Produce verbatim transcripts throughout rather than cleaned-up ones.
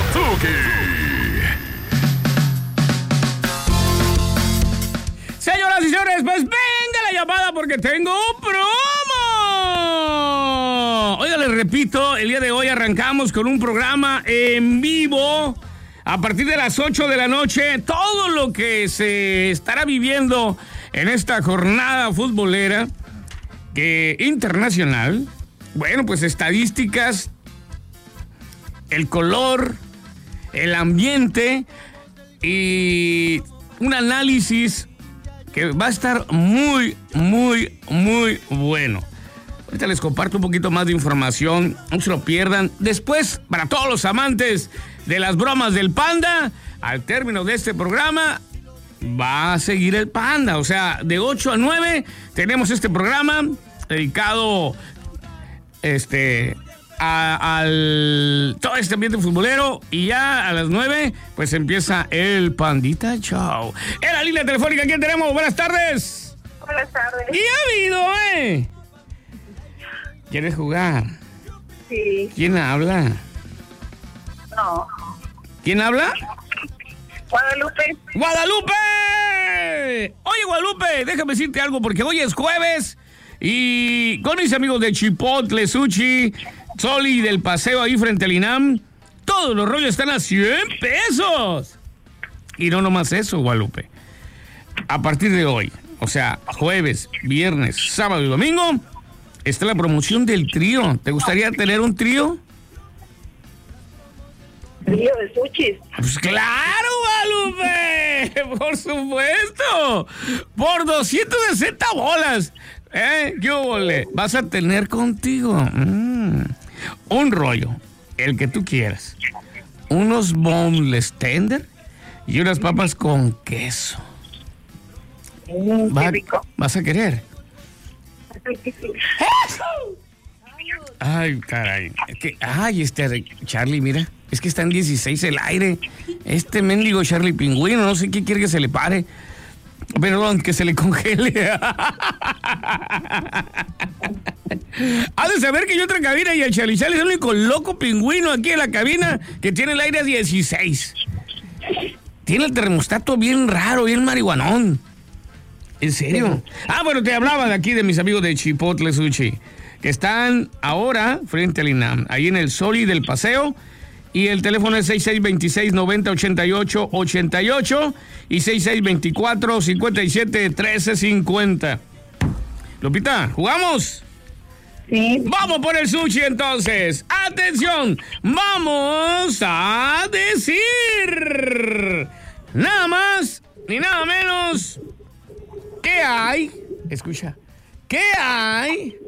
Tuki. Señoras y señores, pues venga la llamada porque tengo un promo. Oiga, les repito, el día de hoy arrancamos con un programa en vivo. A partir de las ocho de la noche, todo lo que se estará viviendo en esta jornada futbolera que internacional. Bueno, pues estadísticas, el color, el ambiente y un análisis que va a estar muy, muy, muy bueno. Ahorita les comparto un poquito más de información, no se lo pierdan. Después, para todos los amantes de las bromas del Panda, al término de este programa, va a seguir el Panda. O sea, de ocho a nueve tenemos este programa dedicado este, a, al todo este ambiente futbolero. Y ya a las nueve, pues empieza el Pandita Show. En la línea telefónica, ¿quién tenemos? Buenas tardes. Buenas tardes. ¿Y ha habido, eh? ¿Quieres jugar? Sí. ¿Quién habla? No. ¿Quién habla? Guadalupe. ¡Guadalupe! Oye, Guadalupe, déjame decirte algo porque hoy es jueves y con mis amigos de Chipotle, Sushi, Soli del Paseo ahí frente al INAM, todos los rollos están a cien pesos. Y no nomás eso, Guadalupe. A partir de hoy, o sea, jueves, viernes, sábado y domingo, está la promoción del trío. ¿Te gustaría tener un trío? Trío de sushis. Pues claro, Guadalupe, por supuesto, por doscientas sesenta bolas, ¿eh? ¿Qué ole? Vas a tener contigo mm, un rollo, el que tú quieras, unos boneless tender y unas papas con queso. Mm, Va- qué rico. ¿Vas a querer? Ay, caray. Es que, ay, este Charlie, mira. Es que está en dieciséis el aire. Este mendigo Charlie Pingüino, no sé qué quiere que se le pare. Perdón, que se le congele. Ha de saber que hay otra cabina y el Charlie Charlie es el único loco pingüino aquí en la cabina que tiene el aire a dieciséis. Tiene el termostato bien raro, bien marihuanón. ¿En serio? Ah, bueno, te hablaba de aquí de mis amigos de Chipotle Sushi, que están ahora frente al INAM, ahí en el Soli del Paseo, y el teléfono es seis seis dos seis, nueve cero ocho ocho ocho ocho y seis seis dos cuatro, cinco siete, uno tres cinco cero. Lupita, ¿jugamos? Sí. Vamos por el sushi entonces. Atención, vamos a decir nada más ni nada menos. ¿Qué hay? Escucha. ¿Qué hay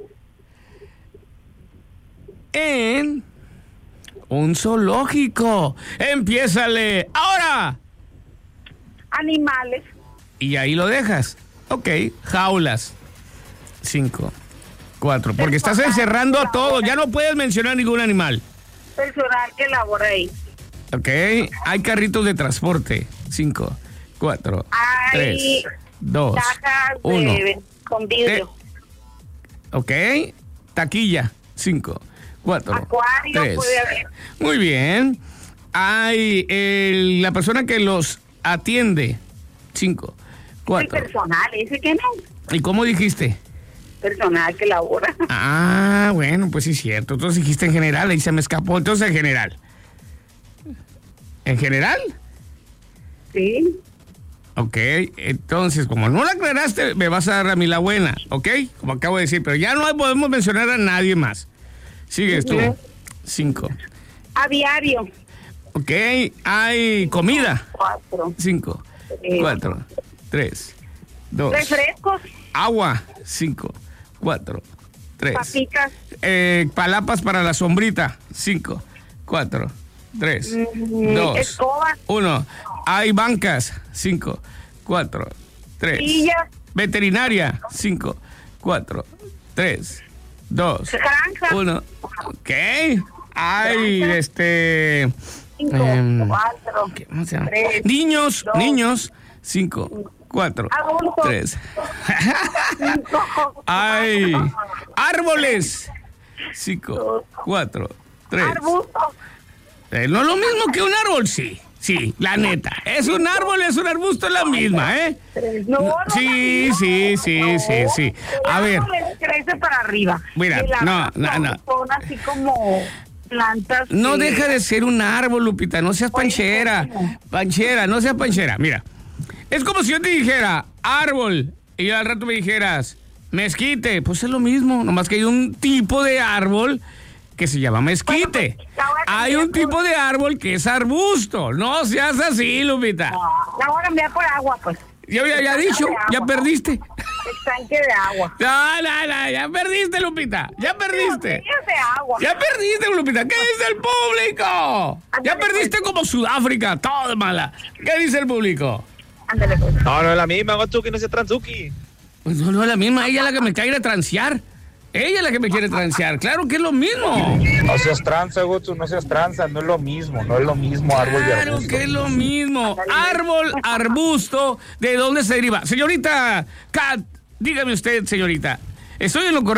en un zoológico? Empiézale ahora. Animales. Y ahí lo dejas. Ok, jaulas. Cinco, cuatro. Porque estás encerrando a todos. Ya no puedes mencionar ningún animal. Personal que labora ahí. Ok, hay carritos de transporte. Cinco, cuatro, Hay tres, dos, cajas uno. de, con vidrio. Ok, taquilla. Cinco, cuatro, Acuario tres. puede haber. Muy bien. Hay el- la persona que los atiende. Cinco, El cuatro. personal, ese que no. ¿Y cómo dijiste? Personal que labora. Ah, bueno, pues sí es cierto. Entonces dijiste en general, ahí se me escapó. Entonces en general. ¿En general? Sí. Ok, entonces, como no la aclaraste, me vas a dar a mí la buena, ¿ok? Como acabo de decir, pero ya no podemos mencionar a nadie más. Sigues tú. Ujú. Cinco. Aviario. Ok, hay comida. Cuatro. Cinco, Tres. cuatro, tres, dos. Refrescos. Agua. Cinco, cuatro, tres. Papitas. Eh, palapas para la sombrita. Cinco, cuatro, tres, Mm, dos, escobas. uno. Hay bancas. Cinco, cuatro, tres. Sillas. Veterinaria. Cinco, cuatro, tres, dos, Granja. uno. Ok. Hay Granja. este. Cinco. em, Cuatro. ¿Cómo se llama? Tres, Niños, dos, niños. Cinco, cuatro, Adultos. tres. Cinco. Hay árboles. Cinco, Dos. cuatro, tres. Arbustos. Eh, no es lo mismo que un árbol, sí. Sí, la neta. Es un árbol, es un arbusto, es la misma, ¿eh? No, no, Sí, no, sí, sí, no. sí, sí. A El ver. árbol crece para arriba. Mira, Y las no, hojas no, no. Son así como plantas. No que- deja de ser un árbol, Lupita, no seas panchera. Panchera, no seas panchera. Mira, es como si yo te dijera árbol y al rato me dijeras mezquite. Pues es lo mismo, nomás que hay un tipo de árbol que se llama mezquite. Bueno, pues, ahora Hay cambiar un tipo por- de árbol que es arbusto. No seas así, Lupita. No, la voy a cambiar por agua, pues. Yo ya había dicho, ya perdiste. Estanque de agua. No, no, no, ya perdiste, Lupita. Ya perdiste. Botellas de agua. Ya perdiste, Lupita. ¿Qué dice el público? Ya Ándale, perdiste pues. como Sudáfrica, todo mala. ¿Qué dice el público? Ándale, pues. No, no es la misma, Gochuki, no sea transuki. Pues no, no es la misma. Ella es la que me quiere transear. Ella es la que me quiere transear. Claro que es lo mismo. No seas tranza, Gochu, no seas tranza, no es lo mismo, no es lo mismo árbol y Claro arbusto. que es lo mismo. Árbol, arbusto, ¿de dónde se deriva? Señorita Kat, dígame usted, señorita. ¿Estoy en lo correcto?